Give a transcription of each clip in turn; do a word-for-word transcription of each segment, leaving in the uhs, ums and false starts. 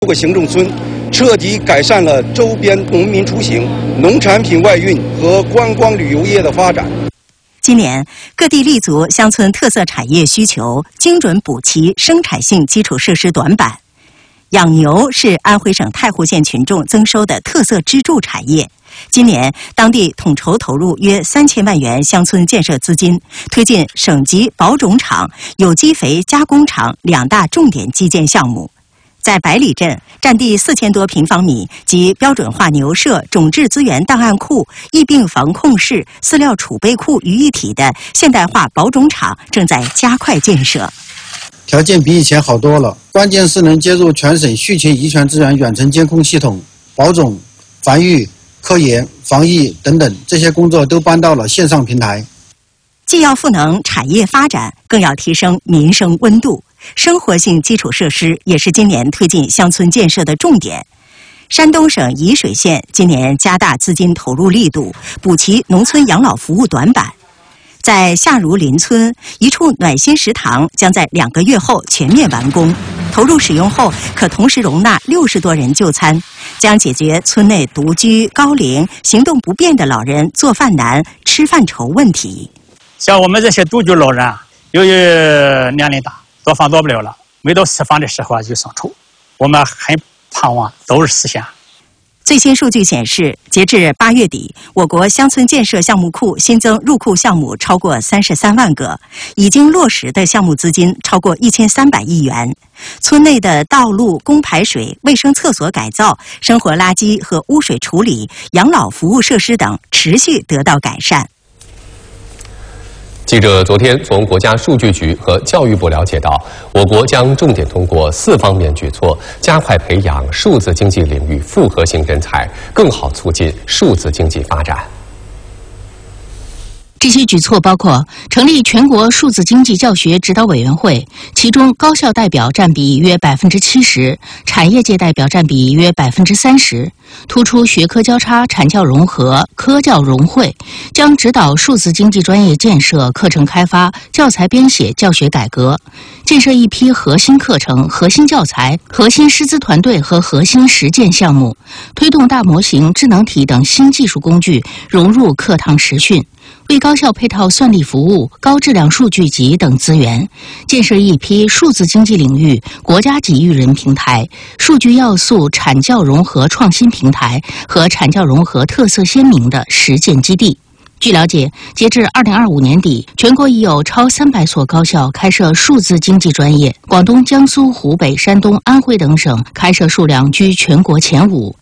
个行政村，彻底改善了周边农民出行、农产品外运和观光旅游业的发展。 今年，各地立足乡村特色产业需求，精准补齐生产性基础设施短板。养牛是安徽省太湖县群众增收的特色支柱产业。今年，当地统筹投入约三千万元乡村建设资金，推进省级保种厂、有机肥加工厂两大重点基建项目。在百里镇，占地四千多平方米及标准化牛舍、种质资源档案库、疫病防控室、饲料储备库于一体的现代化保种厂正在加快建设。 条件比以前好多了，关键是能接入全省畜禽遗传资源远程监控系统，保种、繁育、科研、防疫等等这些工作都搬到了线上平台。 既要赋能产业发展，更要提升民生温度。生活性基础设施也是今年推进乡村建设的重点。山东省沂水县今年加大资金投入力度，补齐农村养老服务短板。在夏如林村，一处暖心食堂将在两个月后全面完工，投入使用后可同时容纳六十多人就餐，将解决村内独居、高龄、行动不便的老人做饭难、吃饭愁问题。 像我们这些独居老人啊，由于年龄大，做饭做不了了，每到吃饭的时候啊就生愁，我们很盼望早日实现。 最新数据显示，截至八月底，我国乡村建设项目库新增入库项目超过三十三万个，已经落实的项目资金超过一千三百亿元。村内的道路、供排水、卫生厕所改造、生活垃圾和污水处理、养老服务设施等持续得到改善。 记者昨天从国家数据局和教育部了解到，我国将重点通过四方面举措，加快培养数字经济领域复合型人才，更好促进数字经济发展。 这些举措包括成立全国数字经济教学指导委员会，其中高校代表占比约百分之七十，产业界代表占比约百分之三十，突出学科交叉、产教融合、科教融汇，将指导数字经济专业建设、课程开发、教材编写、教学改革，建设一批核心课程、核心教材、核心师资团队和核心实践项目，推动大模型、智能体等新技术工具融入课堂实训。为高校配套算力服务、高质量数据集等资源，建设一批数字经济领域国家级育人平台、数据要素产教融合创新平台和产教融合特色鲜明的实践基地。据了解，截至二零二五年底，全国已有超三百所高校开设数字经济专业，广东、江苏、湖北、山东、安徽等省开设数量居全国前五。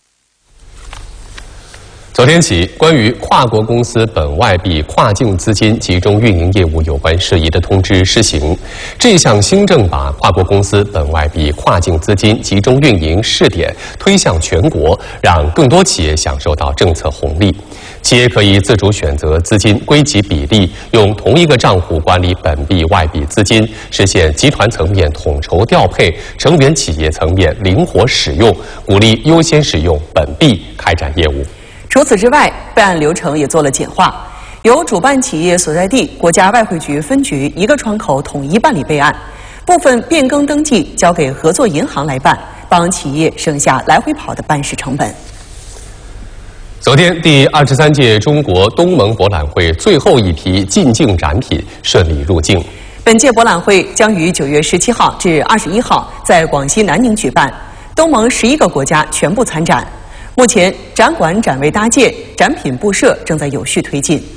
昨天起，关于跨国公司本外币跨境资金集中运营业务有关事宜的通知施行。这项新政把跨国公司本外币跨境资金集中运营试点推向全国，让更多企业享受到政策红利。企业可以自主选择资金归集比例，用同一个账户管理本币、外币资金，实现集团层面统筹调配，成员企业层面灵活使用，鼓励优先使用本币开展业务。 除此之外，备案流程也做了简化，由主办企业所在地国家外汇局分局一个窗口统一办理备案，部分变更登记交给合作银行来办，帮企业省下来回跑的办事成本。 昨天，第二十三届中国东盟博览会最后一批进境展品顺利入境。 本届博览会将于九月十七号至二十一号在广西南宁举办，东盟十一个国家全部参展。目前，展馆展位搭建、展品布设正在有序推进。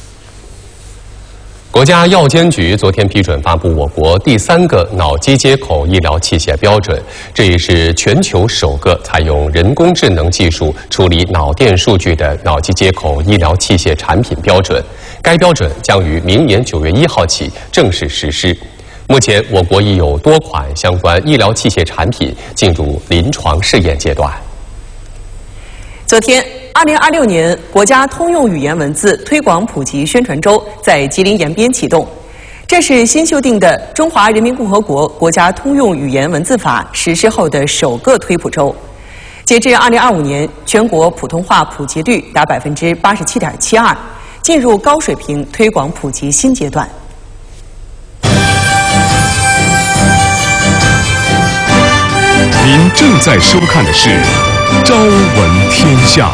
国家药监局昨天批准发布我国第三个脑机接口医疗器械标准，这也是全球首个采用人工智能技术处理脑电数据的脑机接口医疗器械产品标准。该标准将于明年九月一号起正式实施。目前，我国已有多款相关医疗器械产品进入临床试验阶段。 昨天，二零二六年国家通用语言文字推广普及宣传周在吉林延边启动。这是新修订的《中华人民共和国国家通用语言文字法》实施后的首个推普周。截至二零二五年，全国普通话普及率达百分之八十七点七二，进入高水平推广普及新阶段。 您正在收看的是《朝闻天下》。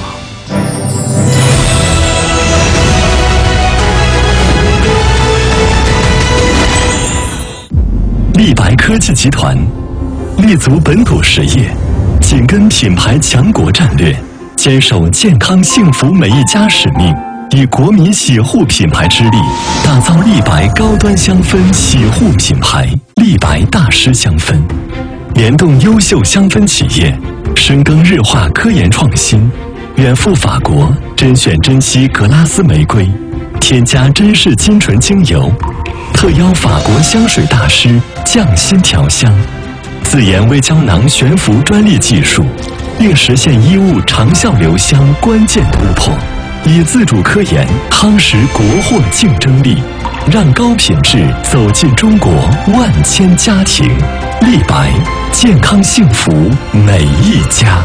立白科技集团立足本土实业，紧跟品牌强国战略，坚守健康幸福每一家使命，以国民洗护品牌之力，打造立白高端香氛洗护品牌立白大师香氛，联动优秀香氛企业，深耕日化科研创新，远赴法国甄选珍稀格拉斯玫瑰，添加珍视精纯精油，特邀法国香水大师匠心调香，自研微胶囊悬浮专利技术，并实现衣物长效留香关键突破，以自主科研夯实国货竞争力，让高品质走进中国万千家庭。立白，健康幸福每一家。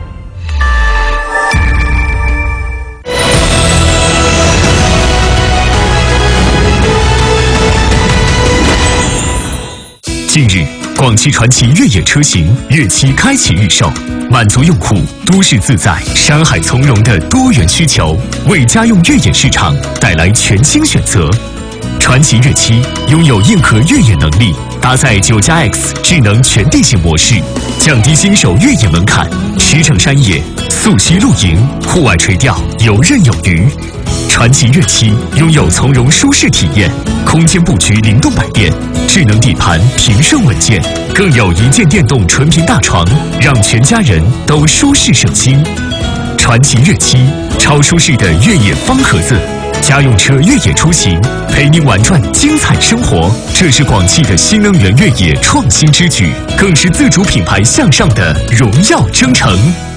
近日，广汽传祺越野车型月期开启预售，满足用户都市自在、山海从容的多元需求，为家用越野市场带来全新选择。传祺越七拥有硬核越野能力，搭载 九加 X 智能全地形模式，降低新手越野门槛，驰骋山野、溯溪露营、户外垂钓游刃有余。传祺越七拥有从容舒适体验，空间布局灵动百变，智能底盘平顺稳健，更有一键电动纯平大床，让全家人都舒适省心。传祺越七超舒适的越野方盒子，家用车越野出行，陪您玩转精彩生活。这是广汽的新能源越野创新之举，更是自主品牌向上的荣耀征程。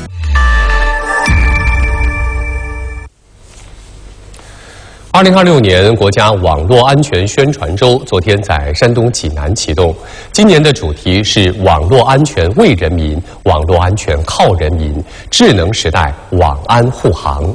二零二六年国家网络安全宣传周昨天在山东济南启动。今年的主题是“网络安全为人民，网络安全靠人民，智能时代网安护航”。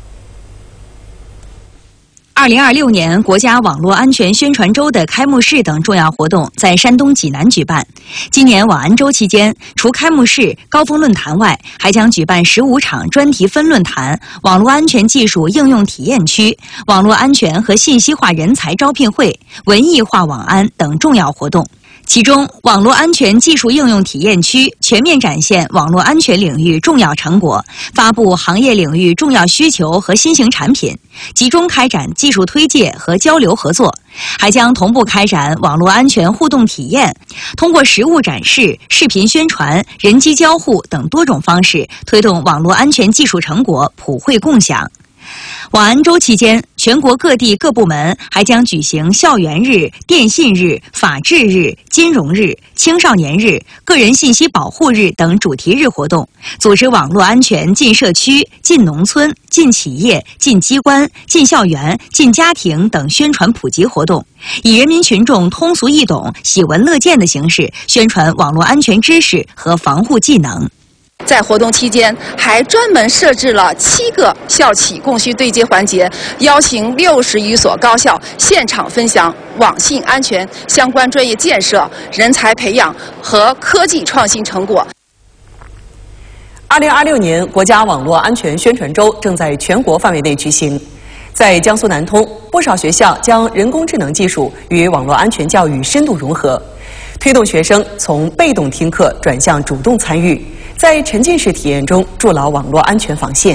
二零二六年国家网络安全宣传周的开幕式等重要活动在山东济南举办。今年网安周期间，除开幕式、高峰论坛外，还将举办十五场专题分论坛、网络安全技术应用体验区、网络安全和信息化人才招聘会、文艺化网安等重要活动。其中，网络安全技术应用体验区全面展现网络安全领域重要成果，发布行业领域重要需求和新型产品，集中开展技术推介和交流合作，还将同步开展网络安全互动体验，通过实物展示、视频宣传、人机交互等多种方式，推动网络安全技术成果普惠共享。网安周期间，全国各地各部门还将举行校园日、电信日、法治日、金融日、青少年日、个人信息保护日等主题日活动，组织网络安全进社区、进农村、进企业、进机关、进校园、进家庭等宣传普及活动，以人民群众通俗易懂、喜闻乐见的形式宣传网络安全知识和防护技能。 在活动期间，还专门设置了七个校企供需对接环节，邀请六十余所高校现场分享网信安全相关专业建设、人才培养和科技创新成果。 二零二六年国家网络安全宣传周正在全国范围内举行。在江苏南通，不少学校将人工智能技术与网络安全教育深度融合，推动学生从被动听课转向主动参与，在沉浸式体验中筑牢网络安全防线。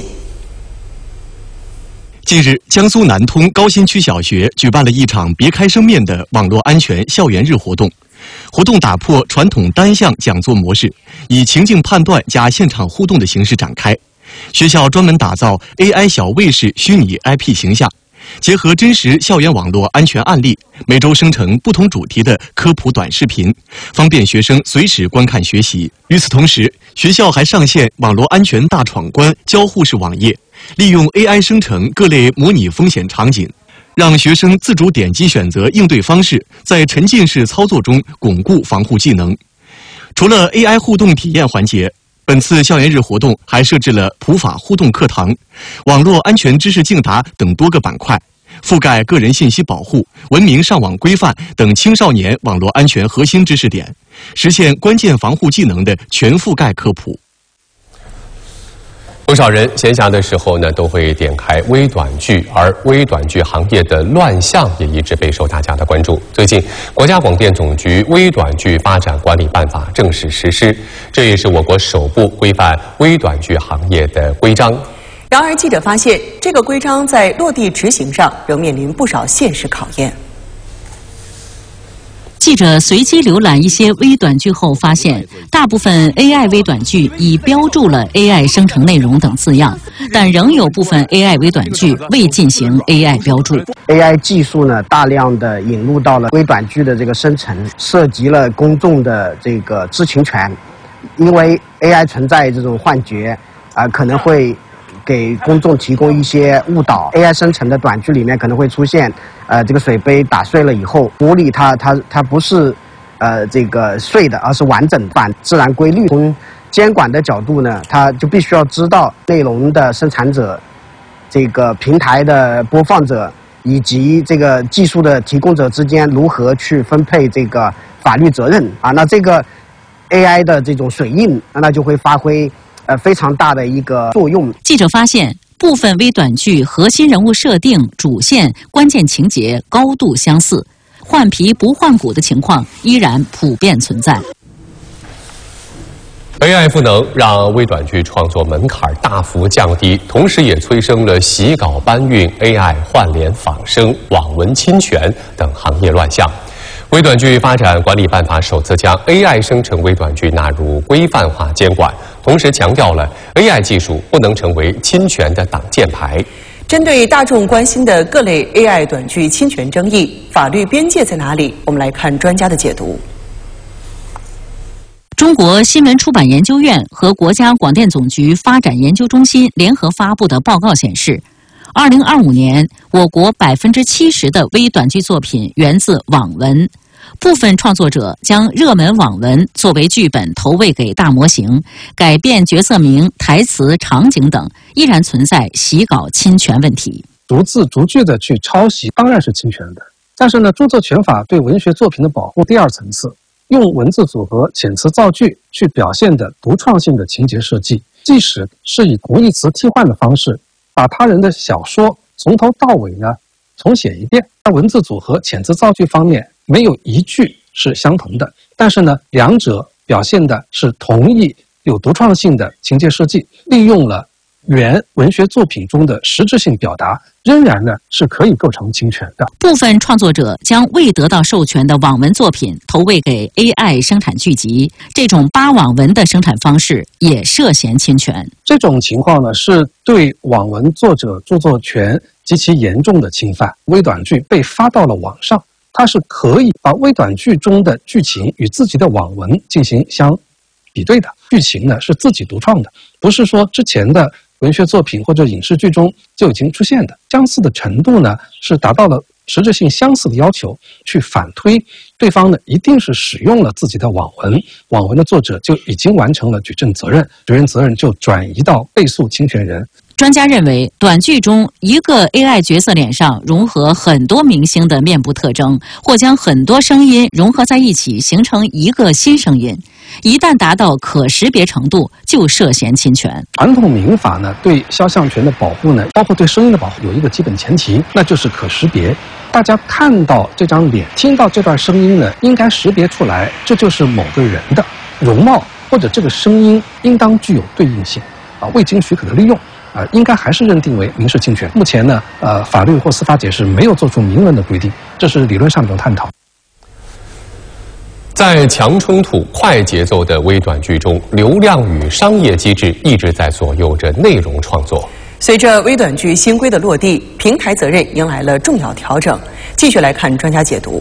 近日，江苏南通高新区小学举办了一场别开生面的网络安全校园日活动。活动打破传统单项讲座模式，以情境判断加现场互动的形式展开。学校专门打造 A I 小卫士虚拟 I P 形象，结合真实校园网络安全案例，每周生成不同主题的科普短视频，方便学生随时观看学习。与此同时，学校还上线网络安全大闯关交互式网页，利用 A I 生成各类模拟风险场景，让学生自主点击选择应对方式，在沉浸式操作中巩固防护技能。除了 A I 互动体验环节，本次校园日活动还设置了普法互动课堂、网络安全知识竞答等多个板块，覆盖个人信息保护、文明上网规范等青少年网络安全核心知识点， 实现关键防护技能的全覆盖科普。 不少人闲暇的时候呢，都会点开微短剧，而微短剧行业的乱象也一直备受大家的关注。最近，国家广电总局微短剧发展管理办法正式实施，这也是我国首部规范微短剧行业的规章。 然而，记者发现，这个规章在落地执行上仍面临不少现实考验。 记者随机浏览一些微短剧后发现，大部分 A I 微短剧已标注了 A I 生成内容等字样，但仍有部分 A I 微短剧未进行 A I 标注。 A I 技术呢，大量的引入到了微短剧的这个生成，涉及了公众的这个知情权，因为 A I 存在这种幻觉，啊、呃，可能会给公众提供一些误导。A I 生成的短剧里面可能会出现，呃，这个水杯打碎了以后，玻璃它它它不是，呃，这个碎的，而是完整反自然规律。从监管的角度呢，它就必须要知道内容的生产者、这个平台的播放者以及这个技术的提供者之间如何去分配这个法律责任啊。那这个 A I 的这种水印，那就会发挥呃非常大的一个作用。 记者发现，部分微短剧核心人物设定、主线、关键情节高度相似，换皮不换骨的情况依然普遍存在。 A I 赋能让微短剧创作门槛大幅降低，同时也催生了洗稿搬运、A I 换脸仿生、网文侵权等行业乱象。微短剧发展管理办法首次将 A I 生成微短剧纳入规范化监管，同时强调了 A I 技术不能成为侵权的挡箭牌。 针对大众关心的各类 A I 短剧侵权争议，法律边界在哪里？我们来看专家的解读。 中国新闻出版研究院和国家广电总局发展研究中心联合发布的报告显示，二零二五年，我国百分之七十的微短剧作品源自网文，部分创作者将热门网文作为剧本投喂给大模型，改变角色名、台词、场景等，依然存在洗稿侵权问题。 逐字逐句的去抄袭，当然是侵权的。但是呢，著作权法对文学作品的保护第二层次，用文字组合、遣词造句去表现的独创性的情节设计，即使是以同义词替换的方式，把他人的小说从头到尾呢重写一遍。在文字组合、遣词造句方面，没有一句是相同的，但是呢，两者表现的是同一有独创性的情节设计，利用了原文学作品中的实质性表达，仍然呢是可以构成侵权的。 部分创作者将未得到授权的网文作品投喂给 A I 生产剧集，这种扒网文的生产方式也涉嫌侵权。 这种情况呢，是对网文作者著作权极其严重的侵犯。微短剧被发到了网上，它是可以把微短剧中的剧情与自己的网文进行相比对的。剧情呢是自己独创的，不是说之前的文学作品或者影视剧中就已经出现的。相似的程度呢是达到了实质性相似的要求，去反推对方呢一定是使用了自己的网文，网文的作者就已经完成了举证责任，举证责任就转移到被诉侵权人。 专家认为，短剧中一个 A I 角色脸上融合很多明星的面部特征，或将很多声音融合在一起形成一个新声音，一旦达到可识别程度，就涉嫌侵权。 传统民法呢对肖像权的保护呢，包括对声音的保护有一个基本前提，那就是可识别。大家看到这张脸，听到这段声音呢，应该识别出来这就是某个人的容貌，或者这个声音应当具有对应性啊，未经许可的利用。呃，应该还是认定为民事侵权。目前呢，呃，法律或司法解释没有做出明文的规定，这是理论上的探讨。 在强冲突、快节奏的微短剧中，流量与商业机制一直在左右着内容创作。 随着微短剧新规的落地，平台责任迎来了重要调整。继续来看专家解读。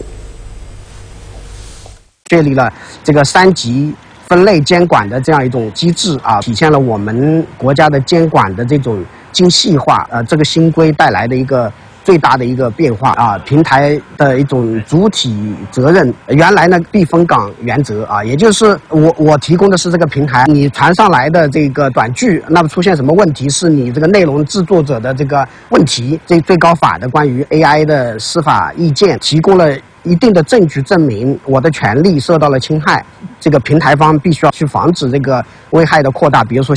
确立了这个三级分类监管的这样一种机制啊，体现了我们国家的监管的这种精细化。呃，这个新规带来的一个最大的一个变化啊，平台的一种主体责任。原来呢，避风港原则啊，也就是我我提供的是这个平台，你传上来的这个短剧，那么出现什么问题，是你这个内容制作者的这个问题。这最高法的关于 A I 的司法意见提供了一定的证据证明我的权利受到了侵害。 这个平台方必须要去防止这个危害的扩大，比如说